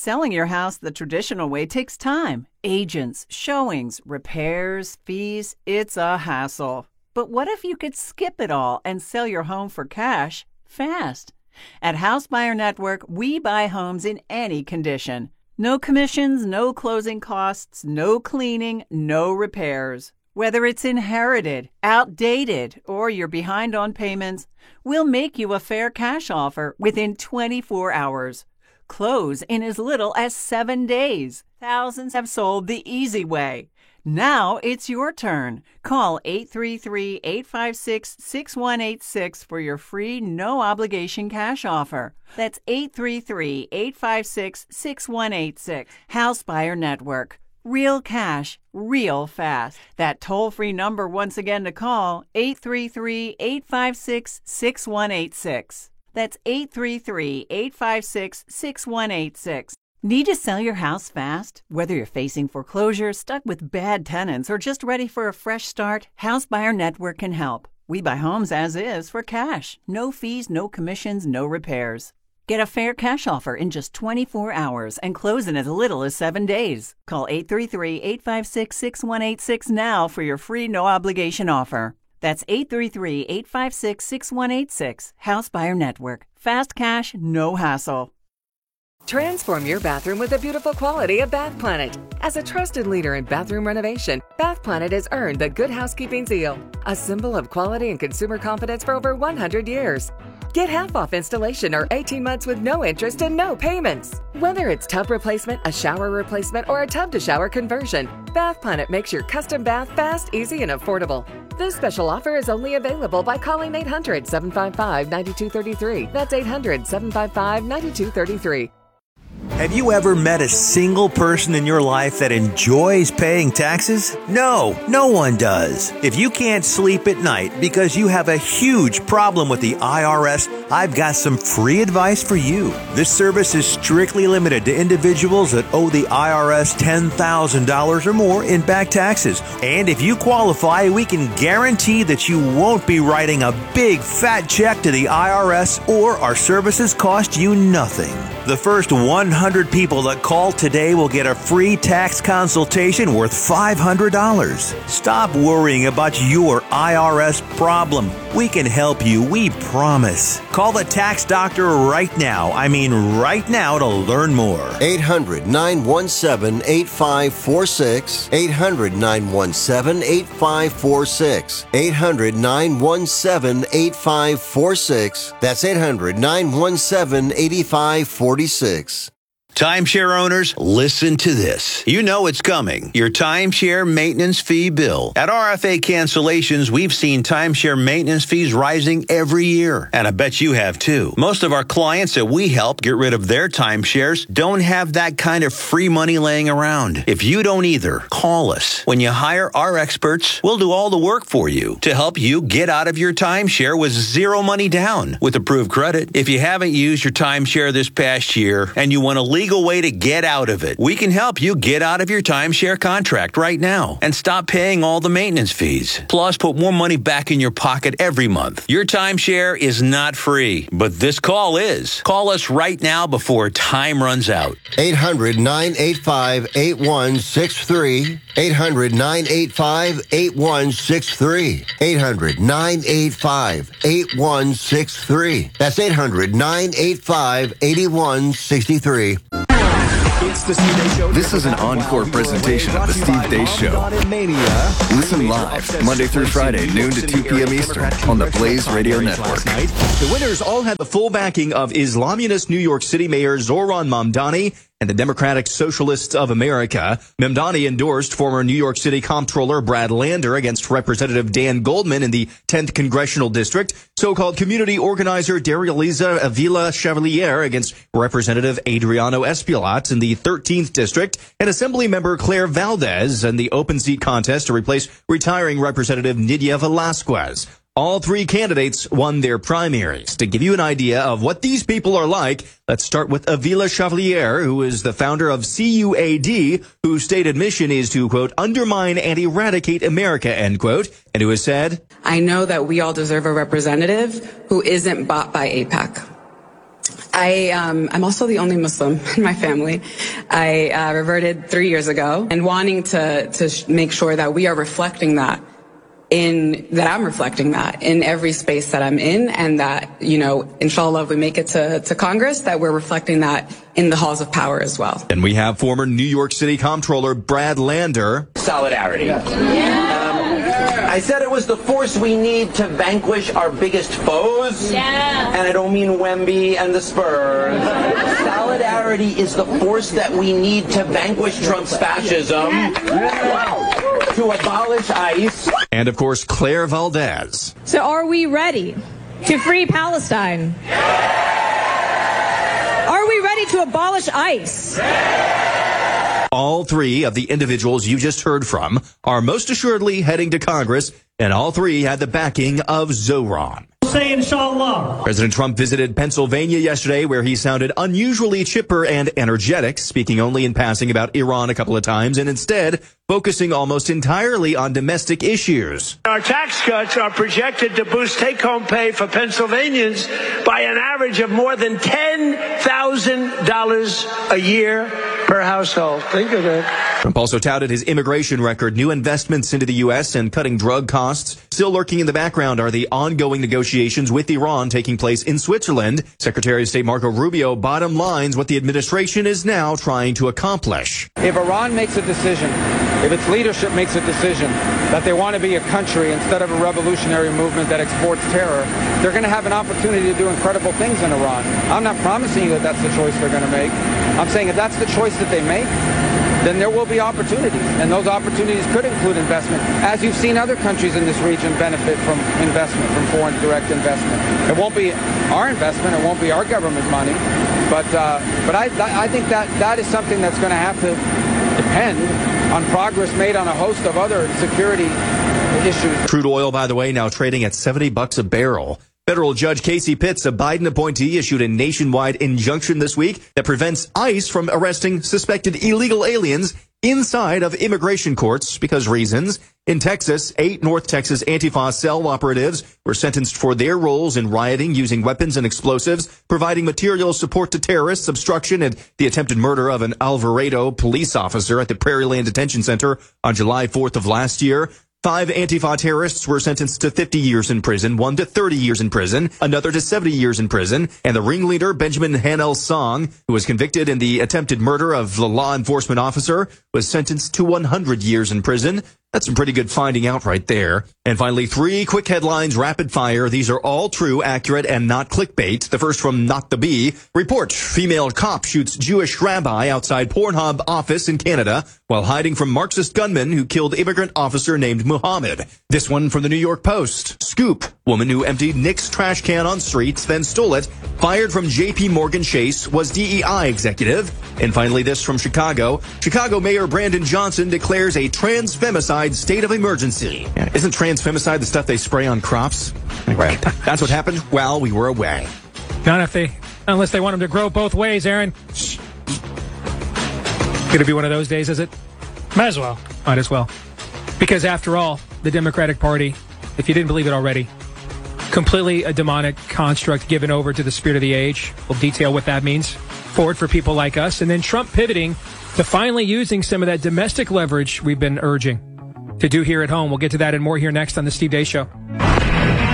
Selling your house the traditional way takes time. Agents, showings, repairs, fees. It's a hassle. But what if you could skip it all and sell your home for cash fast? At House Buyer Network, we buy homes in any condition. No commissions, no closing costs, no cleaning, no repairs. Whether it's inherited, outdated, or you're behind on payments, we'll make you a fair cash offer within 24 hours. Close in as little as 7 days. Thousands have sold the easy way. Now it's your turn. Call 833-856-6186 for your free, no-obligation cash offer. That's 833-856-6186. House Buyer Network. Real cash, real fast. That toll-free number once again to call, 833-856-6186. That's 833-856-6186. Need to sell your house fast? Whether you're facing foreclosure, stuck with bad tenants, or just ready for a fresh start, House Buyer Network can help. We buy homes as is for cash. No fees, no commissions, no repairs. Get a fair cash offer in just 24 hours and close in as little as 7 days. Call 833-856-6186 now for your free no-obligation offer. That's 833-856-6186. House Buyer Network. Fast cash, no hassle. Transform your bathroom with the beautiful quality of Bath Planet. As a trusted leader in bathroom renovation, Bath Planet has earned the Good Housekeeping seal, a symbol of quality and consumer confidence for over 100 years. Get half off installation or 18 months with no interest and no payments. Whether it's tub replacement, a shower replacement, or a tub-to-shower conversion, Bath Planet makes your custom bath fast, easy, and affordable. This special offer is only available by calling 800-755-9233. That's 800-755-9233. Have you ever met a single person in your life that enjoys paying taxes? No one does. If you can't sleep at night because you have a huge problem with the IRS, I've got some free advice for you. This service is strictly limited to individuals that owe the IRS $10,000 or more in back taxes. And if you qualify, we can guarantee that you won't be writing a big fat check to the IRS, or our services cost you nothing. The first 100 people that call today will get a free tax consultation worth $500. Stop worrying about your IRS problem. We can help you, we promise. Call the tax doctor right now. I mean right now, to learn more. 800-917-8546. 800-917-8546. 800-917-8546. That's 800-917-8546. Timeshare owners, listen to this. You know it's coming. Your timeshare maintenance fee bill. At RFA Cancellations, we've seen timeshare maintenance fees rising every year. And I bet you have too. Most of our clients that we help get rid of their timeshares don't have that kind of free money laying around. If you don't either, call us. When you hire our experts, we'll do all the work for you to help you get out of your timeshare with zero money down with approved credit. If you haven't used your timeshare this past year and you want to leave way to get out of it, we can help you get out of your timeshare contract right now and stop paying all the maintenance fees. Plus, put more money back in your pocket every month. Your timeshare is not free, but this call is. Call us right now before time runs out. 800-985-8163. 800-985-8163. 800-985-8163. That's 800-985-8163. It's the Steve Deace Show. This is an encore presentation of the Steve Deace Show. Listen live Monday through Friday, noon to 2 p.m. Eastern on the Blaze Radio Network. The winners all had the full backing of Islamist New York City Mayor Zohran Mamdani and the Democratic Socialists of America. Mamdani endorsed former New York City Comptroller Brad Lander against Representative Dan Goldman in the 10th Congressional District. So-called community organizer Darializa Avila Chevalier against Representative Adriano Espilat in the 13th District. And Assembly member Claire Valdez in the open seat contest to replace retiring Representative Nydia Velasquez. All three candidates won their primaries. To give you an idea of what these people are like, let's start with Avila Chevalier, who is the founder of CUAD, whose stated mission is to, quote, undermine and eradicate America, end quote, and who has said, I know that we all deserve a representative who isn't bought by AIPAC. I'm also the only Muslim in my family. I reverted 3 years ago, and wanting to make sure that we are reflecting that I'm reflecting that in every space that I'm in, and that, inshallah, if we make it to Congress, that we're reflecting that in the halls of power as well. And we have former New York City Comptroller Brad Lander. Solidarity. I said it was the force we need to vanquish our biggest foes. Yeah. And I don't mean Wemby and the Spurs. Solidarity is the force that we need to vanquish Trump's fascism, to abolish ICE. And, of course, Claire Valdez. So are we ready to free Palestine? Are we ready to abolish ICE? All three of the individuals you just heard from are most assuredly heading to Congress, and all three had the backing of Zoran. Say inshallah. President Trump visited Pennsylvania yesterday, where he sounded unusually chipper and energetic, speaking only in passing about Iran a couple of times, and instead focusing almost entirely on domestic issues. Our tax cuts are projected to boost take-home pay for Pennsylvanians by an average of more than $10,000 a year per household. Think of it. Trump also touted his immigration record, new investments into the U.S., and cutting drug costs. Still lurking in the background are the ongoing negotiations with Iran taking place in Switzerland. Secretary of State Marco Rubio bottom lines what the administration is now trying to accomplish. If Iran makes a decision, if its leadership makes a decision that they want to be a country instead of a revolutionary movement that exports terror, they're going to have an opportunity to do incredible things in Iran. I'm not promising you that that's the choice they're going to make. I'm saying if that's the choice that they make, then there will be opportunities, and those opportunities could include investment, as you've seen other countries in this region benefit from investment, from foreign direct investment. It won't be our investment, it won't be our government money, but I think that is something that's going to have to depend on progress made on a host of other security issues. Crude oil, by the way, now trading at $70 a barrel. Federal Judge Casey Pitts, a Biden appointee, issued a nationwide injunction this week that prevents ICE from arresting suspected illegal aliens inside of immigration courts because reasons. In Texas, 8 North Texas Antifa cell operatives were sentenced for their roles in rioting using weapons and explosives, providing material support to terrorists, obstruction, and the attempted murder of an Alvarado police officer at the Prairieland Detention Center on July 4th of last year. 5 Antifa terrorists were sentenced to 50 years in prison, 1 to 30 years in prison, another to 70 years in prison, and the ringleader, Benjamin Hanel Song, who was convicted in the attempted murder of the law enforcement officer, was sentenced to 100 years in prison. That's some pretty good finding out right there. And finally, 3 quick headlines, rapid fire. These are all true, accurate, and not clickbait. The first from Not the Bee. Report, female cop shoots Jewish rabbi outside Pornhub office in Canada while hiding from Marxist gunman who killed immigrant officer named Muhammad. This one from the New York Post. Scoop, woman who emptied Nick's trash can on streets, then stole it, fired from J.P. Morgan Chase, was DEI executive. And finally, this from Chicago. Chicago Mayor Brandon Johnson declares a trans-femicide state of emergency. Yeah, isn't trans-femicide the stuff they spray on crops? Anyway, that's what happened while we were away. Not unless they want them to grow both ways, Aaron. Going to be one of those days, is it? Might as well. Might as well. Because after all, the Democratic Party, if you didn't believe it already, completely a demonic construct given over to the spirit of the age. We'll detail what that means forward for people like us. And then Trump pivoting to finally using some of that domestic leverage we've been urging to do here at home. We'll get to that and more here next on the Steve Deace Show.